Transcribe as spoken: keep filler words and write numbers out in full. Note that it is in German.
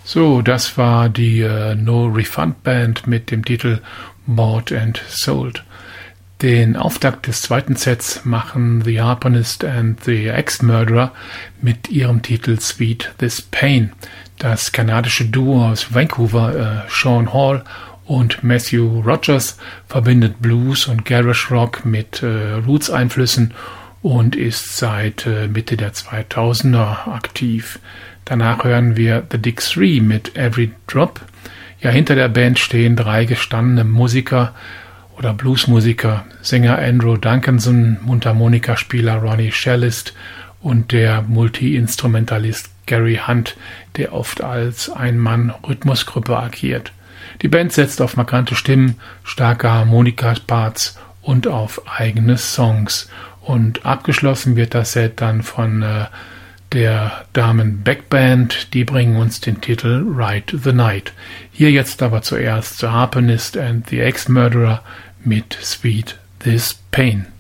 So, das war die äh, No Refund Band mit dem Titel Bought and Sold. Den Auftakt des zweiten Sets machen The Harponist and the Ex-Murderer mit ihrem Titel Sweet This Pain. Das kanadische Duo aus Vancouver, äh, Sean Hall und Matthew Rogers, verbindet Blues und Garage Rock mit äh, Roots-Einflüssen und ist seit äh, Mitte der zweitausender aktiv. Danach hören wir The Dick Three mit Every Drop. Ja, hinter der Band stehen drei gestandene Musiker oder Bluesmusiker, Sänger Andrew Duncanson, Mundharmonikaspieler Ronnie Shellist und der Multi-Instrumentalist Gary Hunt, der oft als Ein-Mann-Rhythmusgruppe agiert. Die Band setzt auf markante Stimmen, starke Harmonikaparts und auf eigene Songs. Und abgeschlossen wird das Set dann von äh, der Damen Backband, die bringen uns den Titel Ride the Night. Hier jetzt aber zuerst The Harponist and the Ex-Murderer mit Sweet This Pain.